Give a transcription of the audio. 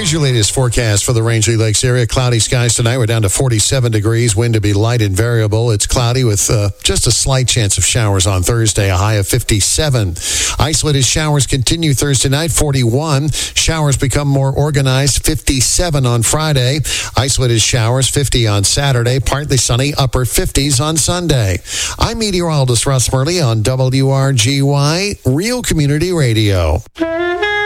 Here's your latest forecast for the Rangeley Lakes area. Cloudy skies tonight. We're down to 47 degrees. Wind to be light and variable. It's cloudy with just a slight chance of showers on Thursday, a high of 57. Isolated showers continue Thursday night, 41. Showers become more organized, 57 on Friday. Isolated showers, 50 on Saturday. Partly sunny, upper 50s on Sunday. I'm meteorologist Russ Murley on WRGY, Real Community Radio.